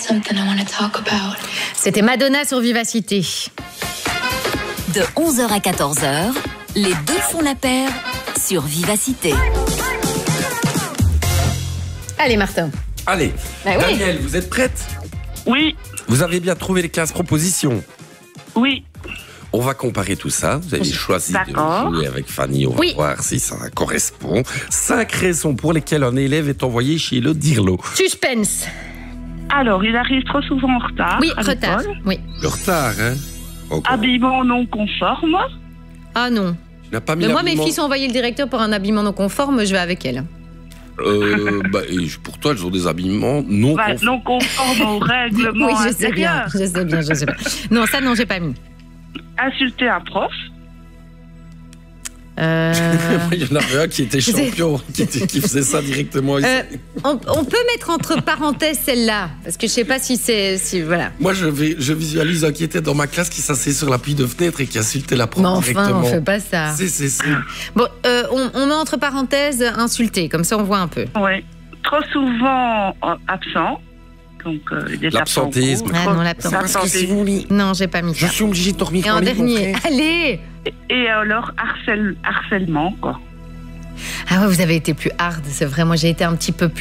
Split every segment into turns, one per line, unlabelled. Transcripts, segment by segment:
C'était Madonna sur Vivacité.
De 11h à 14h, les deux font la paire sur Vivacité.
Allez, Martin.
Allez,
Bah oui.
Daniel, vous êtes prête?
Oui,
Vous avez bien trouvé les 15 propositions.
oui.
On va comparer tout ça. Vous avez choisi de
D'accord.
jouer avec Fanny. On va
Oui.
voir si ça correspond. 5 raisons pour lesquelles un élève est envoyé chez le Dirlo.
Suspense.
Alors, il arrive trop souvent en retard.
Oui,
à
retard.
l'école.
Oui.
Le retard, hein? Encore.
Habillement non conforme.
Ah non.
Tu n'as pas mis
Mais moi, mes
l'habillement-
filles sont envoyées le directeur pour un habillement non conforme, je vais avec elles.
Et pour toi, elles ont des habillements non
Bah,
conformes.
non conforme au règlement
Oui, je sais bien,
intérieur.
je sais bien, je sais bien. Non, ça, non, j'ai pas mis.
Insulter un prof.
Il y en avait un qui était champion, qui faisait ça directement.
On peut mettre entre parenthèses celle-là, parce que je sais pas si c'est... voilà.
Moi, je visualise un qui était dans ma classe, qui s'asseyait sur l'appui de fenêtre et qui insultait la prof
Mais enfin,
directement.
on fait pas ça.
C'est.
Bon, on met entre parenthèses insulter, comme ça on voit un peu.
Oui. Trop souvent absent. Donc, des
L'absentéisme.
Ah non, l'absence.
Parce que si vous voulez,
Non, j'ai pas mis
je
ça.
suis obligé de dormir
Et en
en lit, mon
dernier,
frère.
allez.
Et alors, harcèlement, quoi.
Ah ouais, vous avez été plus hard, c'est vrai. Moi, j'ai été un petit peu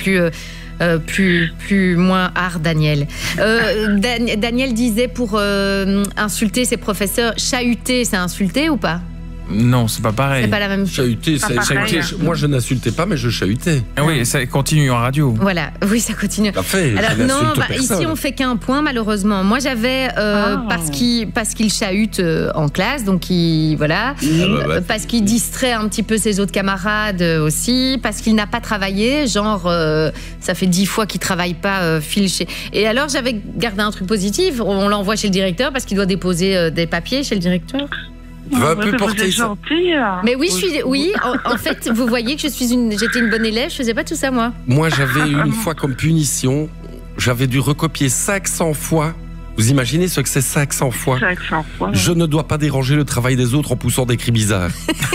plus moins hard, Daniel. Daniel disait pour insulter ses professeurs, chahuter, c'est insulter ou pas?
Non, c'est pas pareil.
C'est pas la même chose.
Chahuter,
Pas pareil.
moi je n'insultais pas, mais je chahutais.
Ah oui, ça continue en radio.
Voilà, oui, ça continue.
T'as fait.
Alors
je
non,
n'insulte
bah,
personne.
ici on fait qu'un point malheureusement. Moi j'avais parce qu'il chahute en classe, donc
bah,
parce qu'il distrait un petit peu ses autres camarades aussi, parce qu'il n'a pas travaillé, genre ça fait 10 fois qu'il travaille pas file chez. Et alors j'avais gardé un truc positif, on l'envoie chez le directeur parce qu'il doit déposer des papiers chez le directeur.
Tu vas un peu
Vous
porter
êtes
ça.
gentil, là.
Mais oui, en fait, vous voyez que j'étais une bonne élève, je faisais pas tout ça moi.
Moi, j'avais une fois comme punition, j'avais dû recopier 500 fois. Vous imaginez ce que c'est 500 fois?
500 fois.
Je ne dois pas déranger le travail des autres en poussant des cris bizarres.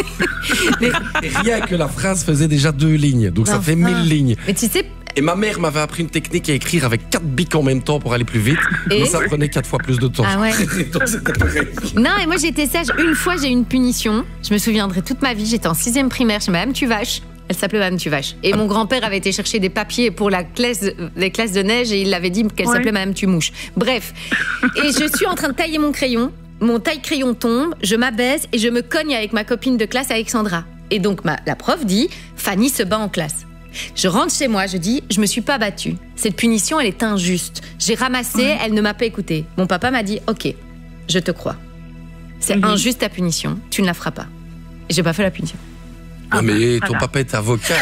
Et rien que la phrase faisait déjà 2 lignes, donc ça fait 1000 lignes.
Mais tu sais,
Et ma mère m'avait appris une technique à écrire avec 4 bics en même temps pour aller plus vite,
Et
mais ça prenait 4 fois plus de temps.
Ah ouais.
Donc c'était pareil.
non, et moi j'étais sage. Une fois j'ai eu une punition, je me souviendrai toute ma vie, j'étais en 6e primaire chez Madame Tuvache. Elle s'appelait Madame Tuvache. Et mon grand-père avait été chercher des papiers pour les classes de neige et il l'avait dit qu'elle s'appelait Madame Tumouche. Bref. Et je suis en train de tailler mon crayon. Mon taille-crayon tombe, je m'abaisse et je me cogne avec ma copine de classe Alexandra. Et donc la prof dit, Fanny se bat en classe. Je rentre chez moi, je dis, je me suis pas battue. Cette punition, elle est injuste. J'ai ramassé, elle ne m'a pas écoutée. Mon papa m'a dit, ok, je te crois. C'est injuste ta punition, tu ne la feras pas. Et j'ai pas fait la punition.
Ah, mais ton
voilà.
papa est avocat.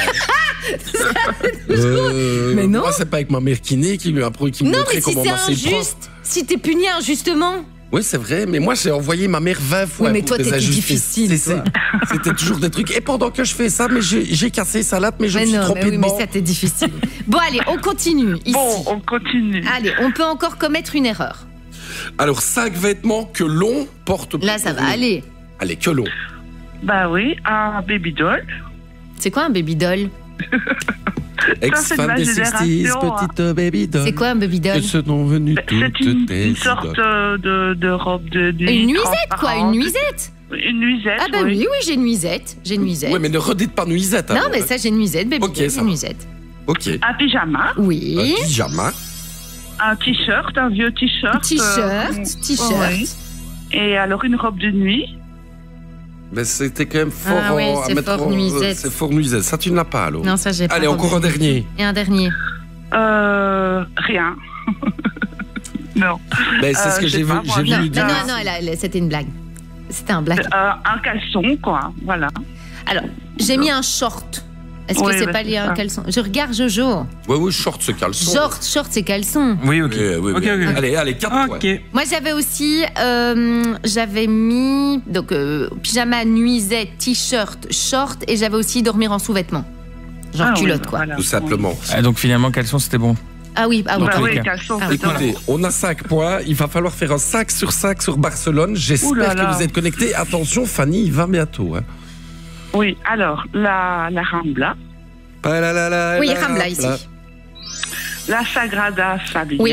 Mais non.
Moi, c'est pas avec ma mère kiné qui lui a appris, qui me
Non,
montrait
mais si
comment
c'est
masser le prof.
injuste, si t'es puni injustement.
Oui, c'est vrai, mais moi, j'ai envoyé ma mère 20 fois.
Oui, mais
pour
toi,
des
t'étais
injustices.
difficile, toi.
C'était toujours des trucs. Et pendant que je fais ça, mais j'ai cassé sa latte, mais je me suis trompé
mais
de
mais
banc.
ça t'est difficile. Bon, allez, on continue ici.
Bon, on continue.
Allez, on peut encore commettre une erreur.
Alors, 5 vêtements que l'on porte.
Là, ça va aller.
Allez, que l'on.
Bah oui, un baby doll.
C'est quoi un baby doll?
c'est
Ex-femme
de
des
ma
60s,
génération,
petite baby doll.
C'est quoi un baby doll?
Que ce sont venus
C'est
toutes tes
une sorte
idoles.
de robe de nuit.
Une nuisette, quoi, une
transparente.
nuisette.
Une nuisette,
Ah bah oui, j'ai une nuisette. J'ai une nuisette.
Ouais, mais ne redites pas nuisette.
Non,
alors,
mais
hein.
ça, j'ai une nuisette, baby
Ok,
doll,
ça
une
va.
nuisette.
Ok.
Un pyjama,
Oui.
Un pyjama.
un t-shirt, un vieux t-shirt.
T-shirt.
ouais. Et alors une robe de nuit.
Mais c'était quand même fort
Ah oui,
à
c'est
mettre
fort
en-
nuisette.
C'est fort nuisette. Ça, tu ne l'as pas, alors.
Non, ça, j'ai pas.
Allez, encore un dernier.
Et un dernier.
Rien. non.
Ben, c'est ce que
je sais
j'ai vu.
pas, moi,
J'ai
Non,
vu.
non, non, c'était une blague. C'était un blague.
Un caleçon, quoi. Voilà.
Alors, j'ai mis un short. Est-ce que
Oui,
c'est
bah,
pas
c'est
lié à un
ça.
caleçon? Je regarde Jojo.
Oui, short ce caleçon.
Short, c'est caleçon.
Oui, ok.
Oui.
Ok.
Allez, 4 points.
Ok.
Moi, j'avais aussi, j'avais mis donc pyjama, nuisette, t-shirt, short, et j'avais aussi dormir en sous-vêtements, genre
Ah,
culotte,
oui,
quoi.
voilà.
Tout simplement.
Ah, donc finalement, caleçon, c'était bon.
Ah oui,
Bah
tous les
oui,
cas.
caleçon,
Ah,
c'est
Écoutez,
top.
on a 5 points. Il va falloir faire un 5 sur 5 sur Barcelone.
Ouh
J'espère
là là.
que vous êtes connectés. Attention, Fanny, il va bientôt. Hein.
Oui, alors, la Rambla,
Oui, Rambla ici.
la Sagrada
Oui,
Familia,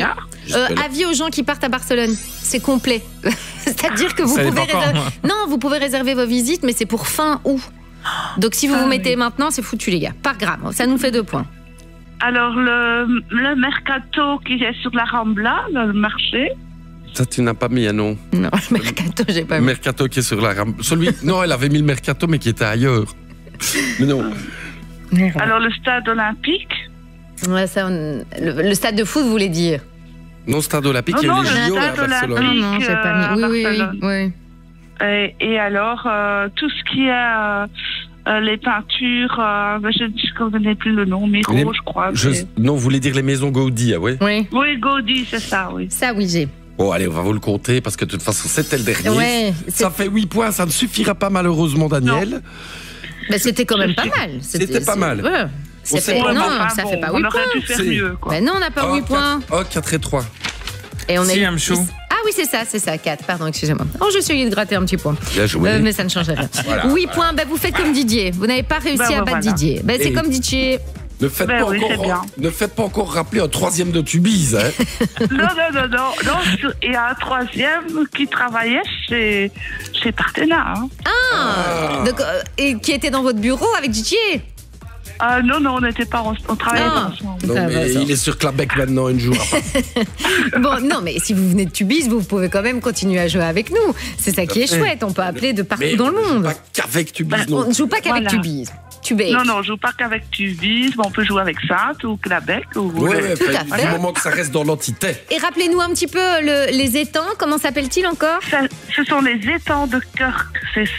Avis aux gens qui partent à Barcelone, c'est complet. C'est-à-dire que vous
Ça
pouvez
dépend quand,
réserver...
moi.
Non, vous pouvez réserver vos visites, mais c'est pour fin août. Donc si vous vous mettez maintenant, c'est foutu les gars. Par gramme, ça nous fait 2 points.
Alors, le mercato qui est sur la Rambla, le marché.
Ça, tu n'as pas mis, non.
Non, le mercato, j'ai pas
Le
mis.
mercato qui est sur la rampe. Celui, non, elle avait mis le mercato, mais qui était ailleurs. Mais non.
Alors, le stade olympique.
Ouais, ça, le stade de foot, vous voulez dire?
Non, stade olympique, il y a
Non,
eu les
le
JO à
stade
Barcelone.
olympique.
Non, j'ai pas mis. Oui.
Barcelone. Et alors, tout ce qui est les peintures, je ne connais plus le nom, Miro,
Les-
je crois.
Non, vous voulez dire les maisons Gaudi, ah ouais?
Oui.
Oui, Gaudi, c'est ça, oui.
Ça, oui, j'ai.
Bon, allez, on va vous le compter, parce que de toute façon, c'était le dernier.
Ouais,
Ça fait 8 points, ça ne suffira pas malheureusement, Daniel.
bah, c'était quand même pas mal.
C'était pas mal.
Ouais.
On
Ça
sait
fait,
pas.
non,
Enfin,
ça
bon,
fait pas
on
8
aurait
points.
pu faire
C'est-
mieux, quoi.
Bah non, on n'a pas 8 points.
4 et 3.
Et on
Si,
est...
Amchou.
Ah oui, c'est ça, 4. Pardon, excusez-moi. Oh, je suis essayé de gratter un petit point.
Bien joué.
Mais ça ne change rien.
Voilà,
8 points, bah, vous faites comme Didier. Vous n'avez pas réussi à battre
voilà.
Didier. Bah, c'est
Et-
comme Didier.
Ne faites,
Ben
pas
oui, c'est
encore,
bien.
ne faites pas encore rappeler un 3e de Tubize. Hein.
Non, il y a un 3e qui travaillait chez Partena. Hein.
Ah.
Donc, et qui était dans votre bureau avec Didier.
Non, on n'était pas, on travaillait
Ah.
pas ensemble.
Non,
Ça
mais
va, ça.
il est sur Clabec maintenant, une jour.
Bon, non, mais si vous venez de Tubize, vous pouvez quand même continuer à jouer avec nous. C'est ça qui est chouette. On peut appeler de partout dans le monde.
Pas qu'avec Tubize,
On
non.
ne joue pas qu'avec
Voilà.
Tubize. Tubé.
Non, on joue pas qu'avec Tubize, mais on peut jouer avec Sainte ou Clabec. Ou...
Tout à
Du
fait.
moment que ça reste dans l'entité.
Et rappelez-nous un petit peu les étangs. Comment s'appelle-t-il encore?
Ce sont les étangs de Kirk. C'est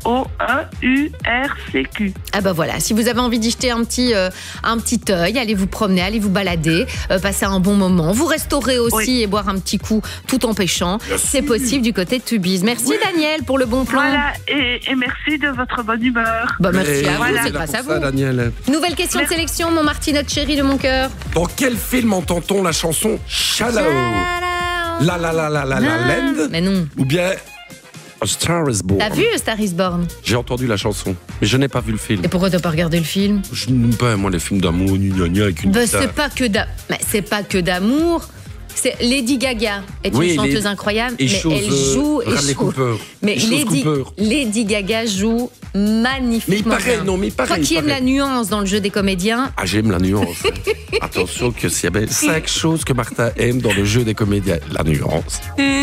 Ceurcq.
Ah bah voilà, si vous avez envie d'y jeter un petit œil, allez vous promener, allez vous balader, passer un bon moment, vous restaurer aussi
Oui.
et boire un petit coup tout en pêchant.
Bien
C'est
sûr.
possible du côté de Tubize. Merci Daniel pour le bon plan.
Voilà, et merci de votre bonne humeur.
Bah merci
Et
à vous,
voilà.
c'est
là
grâce
pour
à
ça,
vous.
Daniel.
Nouvelle question de sélection, mon Martinotte chéri de mon cœur.
Dans quel film entend-on la chanson Shallow? La Land?
Mais non.
Ou bien A Star is Born?
T'as vu Star is Born?
J'ai entendu la chanson, mais je n'ai pas vu le film.
Et pourquoi t'as pas regardé le film?
Je n'aime pas, moi, les films d'amour, gna gna avec une
Bah,
guitare.
c'est pas que d'amour. C'est Lady Gaga est une
Oui,
chanteuse
les-
incroyable,
Et
mais
chose,
elle joue et
Bradley
joue.
Cooper.
Mais
Et chose Cooper.
Lady Gaga joue magnifiquement.
Mais il paraît,
bien.
non, mais il paraît.
Toi qui
il
aimes
paraît.
la nuance dans le jeu des comédiens,
Ah, j'aime la nuance. Attention que s'il y avait 5 choses que Martha aime dans le jeu des comédiens, la nuance.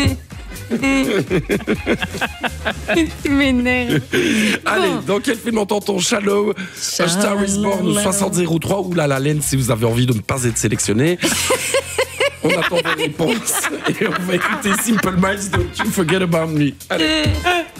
tu m'énerves.
Allez, dans quel film entend-on Shallow, A Star is Born ou 6003 ou La La Land si vous avez envie de ne pas être sélectionné. On attend vos réponses et on va écouter Simple Minds de Don't You Forget About Me. Allez.